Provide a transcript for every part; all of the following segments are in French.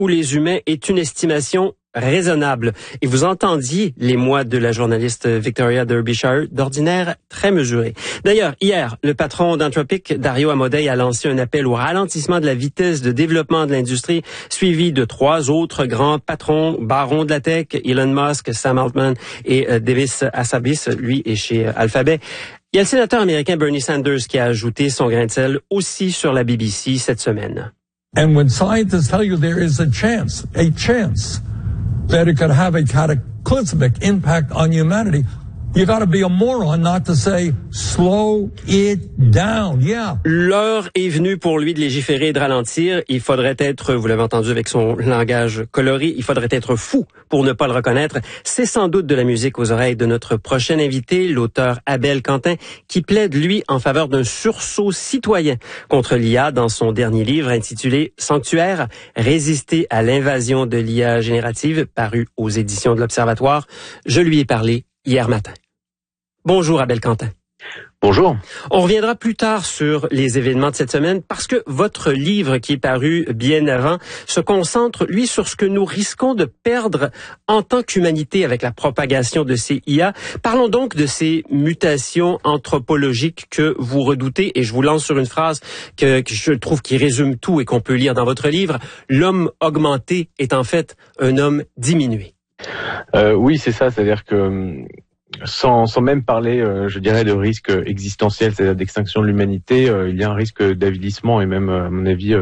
ou les humains est une estimation raisonnable. Et vous entendiez les mots de la journaliste Victoria Derbyshire, d'ordinaire très mesurés. D'ailleurs, hier, le patron d'Anthropic, Dario Amodei, a lancé un appel au ralentissement de la vitesse de développement de l'industrie, suivi de 3 autres grands patrons, barons de la tech, Elon Musk, Sam Altman et Davis Hassabis, lui est chez Alphabet. Il y a le sénateur américain Bernie Sanders qui a ajouté son grain de sel aussi sur la BBC cette semaine. And when scientists tell you there is a chance that it could have a cataclysmic impact on humanity, you got to be a moron not to say, slow it down. Yeah. L'heure est venue pour lui de légiférer et de ralentir. Il faudrait être, vous l'avez entendu avec son langage coloré, il faudrait être fou pour ne pas le reconnaître. C'est sans doute de la musique aux oreilles de notre prochain invité, l'auteur Abel Quentin, qui plaide, lui, en faveur d'un sursaut citoyen contre l'IA dans son dernier livre intitulé Sanctuaire, résister à l'invasion de l'IA générative, paru aux éditions de l'Observatoire. Je lui ai parlé hier matin. Bonjour Abel Quentin. Bonjour. On reviendra plus tard sur les événements de cette semaine parce que votre livre qui est paru bien avant se concentre, lui, sur ce que nous risquons de perdre en tant qu'humanité avec la propagation de ces IA. Parlons donc de ces mutations anthropologiques que vous redoutez et je vous lance sur une phrase que je trouve qui résume tout et qu'on peut lire dans votre livre. L'homme augmenté est en fait un homme diminué. Oui, c'est ça, c'est-à-dire que sans même parler, je dirais, de risque existentiel, c'est-à-dire d'extinction de l'humanité, il y a un risque d'avilissement et même, à mon avis,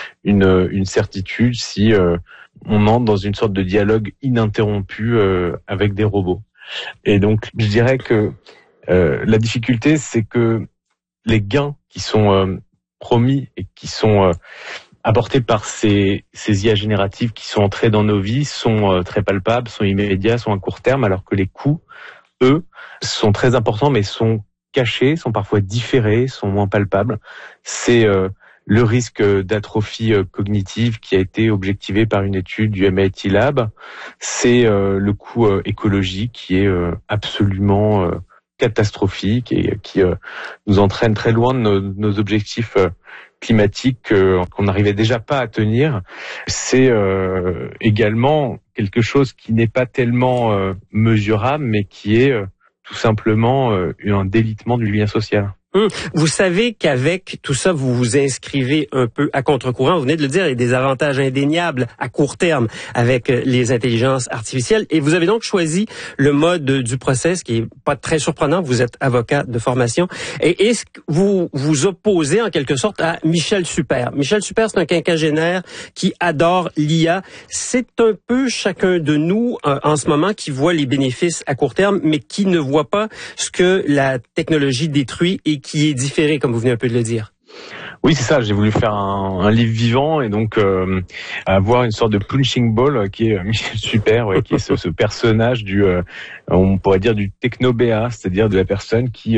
une certitude si on entre dans une sorte de dialogue ininterrompu avec des robots. Et donc, je dirais que la difficulté, c'est que les gains qui sont promis et qui sont apportés par ces IA génératives qui sont entrées dans nos vies sont très palpables, sont immédiats, sont à court terme, alors que les coûts, eux, sont très importants, mais sont cachés, sont parfois différés, sont moins palpables. C'est le risque d'atrophie cognitive qui a été objectivé par une étude du MIT Lab. C'est le coût écologique qui est absolument catastrophique et qui nous entraîne très loin de nos objectifs climatiques qu'on n'arrivait déjà pas à tenir. C'est également quelque chose qui n'est pas tellement mesurable, mais qui est tout simplement un délitement du lien social. Vous savez qu'avec tout ça, vous vous inscrivez un peu à contre-courant. Vous venez de le dire, il y a des avantages indéniables à court terme avec les intelligences artificielles. Et vous avez donc choisi le mode du procès, ce qui est pas très surprenant. Vous êtes avocat de formation. Et est-ce que vous vous opposez en quelque sorte à Michel Super? Michel Super, c'est un quinquagénaire qui adore l'IA. C'est un peu chacun de nous en ce moment qui voit les bénéfices à court terme, mais qui ne voit pas ce que la technologie détruit et qui est différé, comme vous venez un peu de le dire. Oui, c'est ça. J'ai voulu faire un livre vivant et donc avoir une sorte de punching ball qui est Michel Super, qui est ce personnage on pourrait dire du techno-BA, c'est-à-dire de la personne qui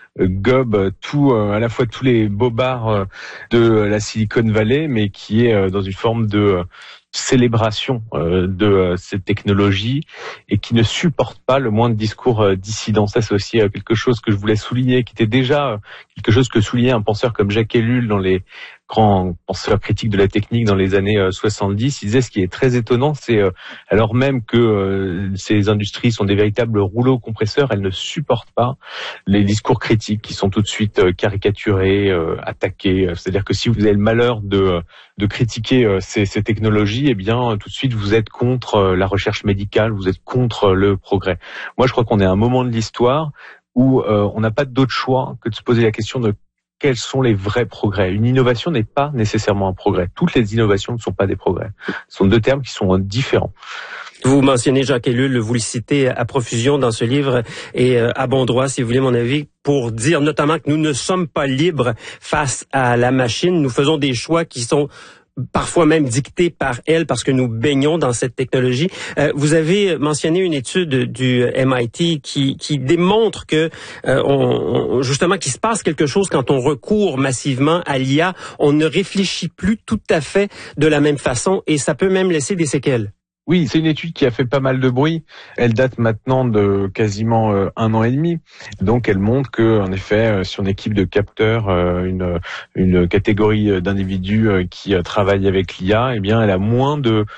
gobe tout, à la fois tous les bobards de la Silicon Valley, mais qui est dans une forme de célébration de cette technologie et qui ne supporte pas le moindre discours dissident. Ça, c'est aussi quelque chose que je voulais souligner, qui était déjà quelque chose que soulignait un penseur comme Jacques Ellul dans les grands penseurs critiques de la technique dans les années 70. Il disait ce qui est très étonnant, c'est alors même que ces industries sont des véritables rouleaux compresseurs, elles ne supportent pas les discours critiques qui sont tout de suite caricaturés, attaqués. C'est-à-dire que si vous avez le malheur de critiquer ces technologies, eh bien tout de suite vous êtes contre la recherche médicale, vous êtes contre le progrès. Moi, je crois qu'on est à un moment de l'histoire où on n'a pas d'autre choix que de se poser la question de quels sont les vrais progrès. Une innovation n'est pas nécessairement un progrès. Toutes les innovations ne sont pas des progrès. Ce sont deux termes qui sont différents. Vous mentionnez Jacques Ellul, vous le citez à profusion dans ce livre et à bon droit, si vous voulez mon avis, pour dire notamment que nous ne sommes pas libres face à la machine. Nous faisons des choix qui sont parfois même dictée par elle parce que nous baignons dans cette technologie. Vous avez mentionné une étude du MIT qui démontre que justement qu'il se passe quelque chose quand on recourt massivement à l'IA. On ne réfléchit plus tout à fait de la même façon et ça peut même laisser des séquelles. Oui, c'est une étude qui a fait pas mal de bruit. Elle date maintenant de quasiment 1 an et demi. Donc, elle montre que, en effet, sur une équipe de capteurs, une catégorie d'individus qui travaillent avec l'IA, eh bien, elle a moins de